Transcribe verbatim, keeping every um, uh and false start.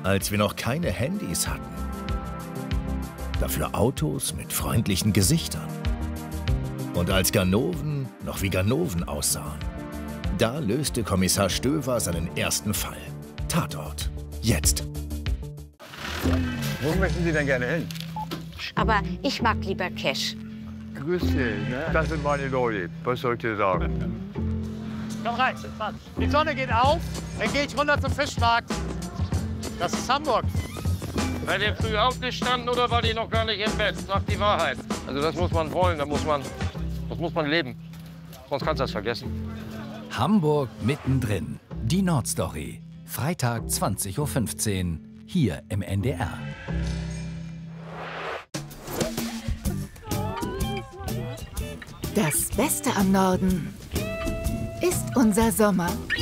als wir noch keine Handys hatten. Dafür Autos mit freundlichen Gesichtern. Und als Ganoven noch wie Ganoven aussahen. Da löste Kommissar Stöver seinen ersten Fall. Tatort. Jetzt. Wo möchten Sie denn gerne hin? Aber ich mag lieber Cash. Grüß Sie, ne? Das sind meine Leute. Was soll ich dir sagen? Komm rein, die Sonne geht auf, dann gehe ich runter zum Fischmarkt. Das ist Hamburg. Seid ihr früh aufgestanden oder war die noch gar nicht im Bett? Sagt die Wahrheit. Also das muss man wollen, da muss man, das muss man leben. Sonst kannst du das vergessen. Hamburg mittendrin. Die Nordstory. Freitag zwanzig Uhr fünfzehn. Hier im N D R. Das Beste am Norden ist unser Sommer.